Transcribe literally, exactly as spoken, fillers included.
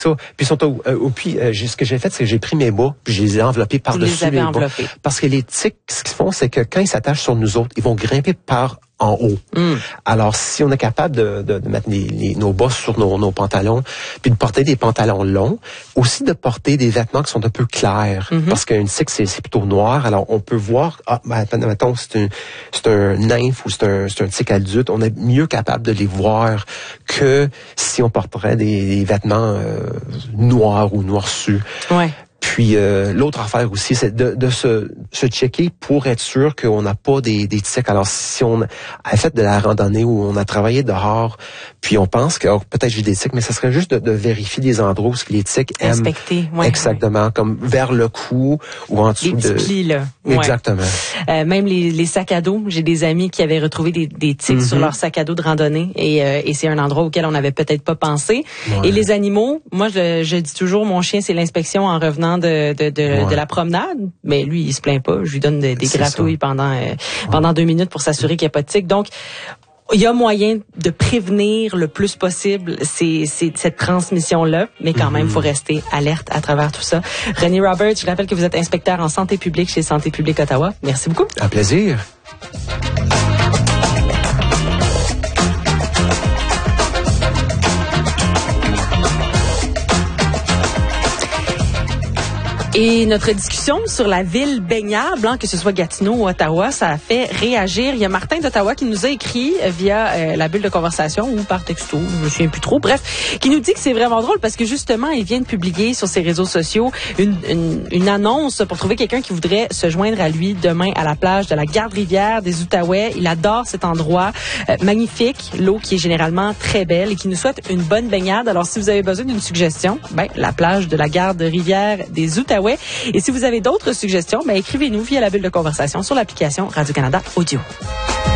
Ça. Puis, sont au, euh, au, puis euh, ce que j'ai fait, c'est que j'ai pris mes bas, puis je les ai enveloppés par-dessus les, les bas. Parce que les tiques, ce qu'ils font, c'est que quand ils s'attachent sur nous autres, ils vont grimper par en haut. Mm. Alors, si on est capable de, de, de mettre les, les, nos bas sur nos, nos pantalons, puis de porter des pantalons longs, aussi de porter des vêtements qui sont un peu clairs, mm-hmm. parce qu'une tique, c'est, c'est plutôt noir. Alors, on peut voir, ah, ben, mettons, c'est un, c'est un nymphe ou c'est un, c'est un tique adulte, on est mieux capable de les voir que si on porterait des, des vêtements euh, noirs ou noirçus. Ouais. Puis euh, l'autre affaire aussi, c'est de, de se, se checker pour être sûr qu'on n'a pas des, des tiques. Alors si on a fait de la randonnée où on a travaillé dehors, puis on pense que oh, peut-être j'ai des tiques, mais ça serait juste de, de vérifier les endroits où les tiques aiment. Inspecter, ouais, exactement, ouais. Comme vers le cou ou en dessous les de. Petits plis, là. Exactement. Ouais. Euh, même les, les sacs à dos, j'ai des amis qui avaient retrouvé des, des tiques mm-hmm. sur leur sac à dos de randonnée et, euh, et c'est un endroit auquel on n'avait peut-être pas pensé. Ouais. Et les animaux, moi je, je dis toujours, mon chien c'est l'inspection en revenant de, de, de Ouais. de la promenade, mais lui, il se plaint pas. Je lui donne des, des gratouilles pendant euh, pendant ouais. deux minutes pour s'assurer qu'il n'y a pas de tic. Donc, il y a moyen de prévenir le plus possible ces, ces, cette transmission-là, mais quand mm-hmm. même, il faut rester alerte à travers tout ça. René Roberts, je rappelle que vous êtes inspecteur en santé publique chez Santé publique Ottawa. Merci beaucoup. Un plaisir. Et notre discussion sur la ville baignable, hein, que ce soit Gatineau ou Ottawa, ça a fait réagir. Il y a Martin d'Ottawa qui nous a écrit via euh, la bulle de conversation ou par texto, je me souviens plus trop, bref, qui nous dit que c'est vraiment drôle parce que justement, il vient de publier sur ses réseaux sociaux une, une, une annonce pour trouver quelqu'un qui voudrait se joindre à lui demain à la plage de la Garde-Rivière des Outaouais. Il adore cet endroit euh, magnifique, l'eau qui est généralement très belle et qui nous souhaite une bonne baignade. Alors, si vous avez besoin d'une suggestion, ben, la plage de la Garde-Rivière des Outaouais. Et si vous avez d'autres suggestions, ben écrivez-nous via la bulle de conversation sur l'application Radio-Canada Audio.